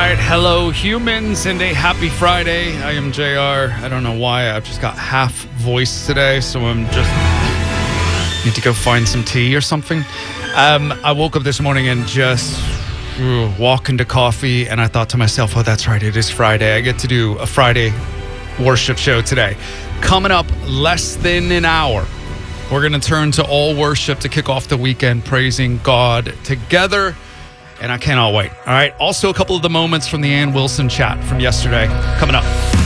right, hello humans, and a happy Friday. I am JR. I don't know why, I've just got half voice today, so need to go find some tea or something. I woke up this morning and just walk into coffee, and I thought to myself, oh, that's right, it is Friday. I get to do a Friday worship show today. Coming up less than an hour, we're going to turn to all worship to kick off the weekend, praising God together. And I cannot wait. All right. Also, a couple of the moments from the Ann Wilson chat from yesterday coming up.